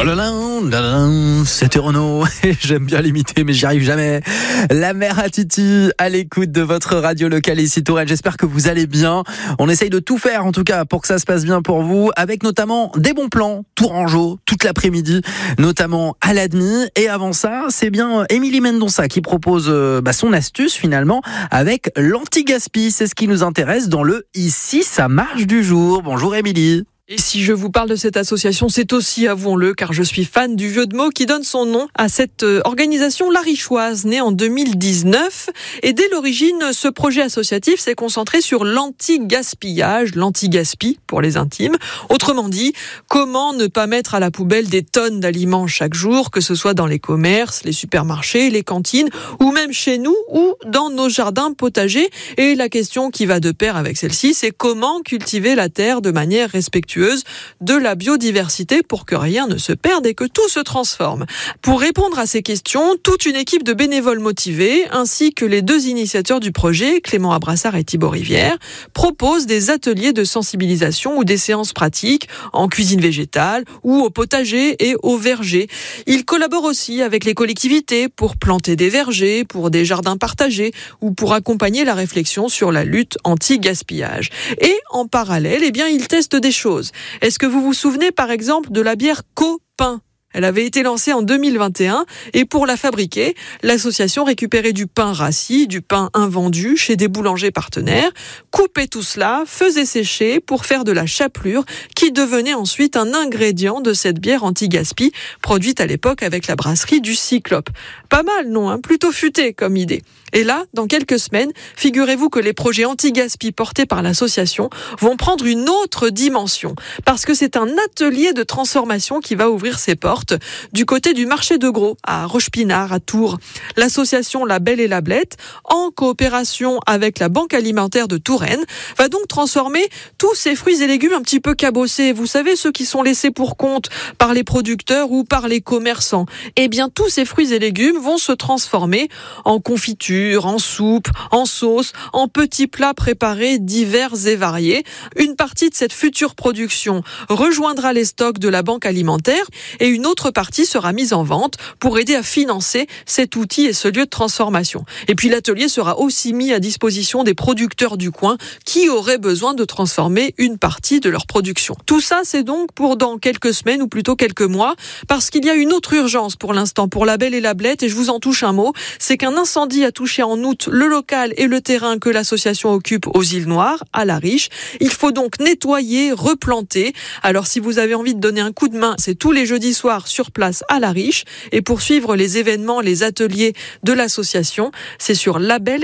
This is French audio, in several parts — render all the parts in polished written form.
C'était Renaud. J'aime bien l'imiter, mais j'y arrive jamais. La mère à Titi, à l'écoute de votre radio locale ici Touraine. J'espère que vous allez bien. On essaye de tout faire, en tout cas, pour que ça se passe bien pour vous, avec notamment des bons plans, Tourangeau, toute l'après-midi, notamment à l'Admi. Et avant ça, c'est bien Émilie Mendonça qui propose son astuce, finalement, avec l'anti-gaspi. C'est ce qui nous intéresse dans le Ici, ça marche du jour. Bonjour Émilie. Et si je vous parle de cette association, c'est aussi, avouons-le, car je suis fan du jeu de mots qui donne son nom à cette organisation larichoise, née en 2019. Et dès l'origine, ce projet associatif s'est concentré sur l'anti-gaspillage, l'anti-gaspi pour les intimes. Autrement dit, comment ne pas mettre à la poubelle des tonnes d'aliments chaque jour, que ce soit dans les commerces, les supermarchés, les cantines, ou même chez nous, ou dans nos jardins potagers. Et la question qui va de pair avec celle-ci, c'est comment cultiver la terre de manière respectueuse de la biodiversité pour que rien ne se perde et que tout se transforme. Pour répondre à ces questions, toute une équipe de bénévoles motivés, ainsi que les deux initiateurs du projet, Clément Abrassard et Thibaut Rivière, proposent des ateliers de sensibilisation ou des séances pratiques en cuisine végétale ou au potager et au verger. Ils collaborent aussi avec les collectivités pour planter des vergers, pour des jardins partagés ou pour accompagner la réflexion sur la lutte anti-gaspillage. Et en parallèle, ils testent des choses. Est-ce que vous vous souvenez par exemple de la bière Copain ? Elle avait été lancée en 2021 et pour la fabriquer, l'association récupérait du pain rassis, du pain invendu chez des boulangers partenaires, coupait tout cela, faisait sécher pour faire de la chapelure qui devenait ensuite un ingrédient de cette bière anti-gaspi produite à l'époque avec la brasserie du Cyclope. Pas mal, non ? Plutôt futé comme idée. Et là, dans quelques semaines, figurez-vous que les projets anti-gaspi portés par l'association vont prendre une autre dimension parce que c'est un atelier de transformation qui va ouvrir ses portes du côté du marché de Gros, à Rochepinard, à Tours. L'association La Belle et la Blette, en coopération avec la Banque alimentaire de Touraine, va donc transformer tous ces fruits et légumes un petit peu cabossés. Vous savez, ceux qui sont laissés pour compte par les producteurs ou par les commerçants. Tous ces fruits et légumes vont se transformer en confiture, en soupe, en sauce, en petits plats préparés divers et variés. Une partie de cette future production rejoindra les stocks de la Banque alimentaire et une autre partie sera mise en vente pour aider à financer cet outil et ce lieu de transformation. Et puis l'atelier sera aussi mis à disposition des producteurs du coin qui auraient besoin de transformer une partie de leur production. Tout ça, c'est donc pour dans quelques semaines ou plutôt quelques mois, parce qu'il y a une autre urgence pour l'instant pour La Belle et la Blette, et je vous en touche un mot, c'est qu'un incendie a touché en août le local et le terrain que l'association occupe aux Îles Noires, à La Riche. Il faut donc nettoyer, replanter. Alors si vous avez envie de donner un coup de main, c'est tous les jeudis soirs sur place à La Riche. Et pour suivre les événements, les ateliers de l'association, c'est sur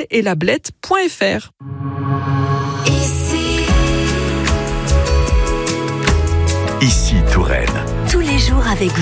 labelletelablette.fr. Ici Touraine. Tous les jours avec vous.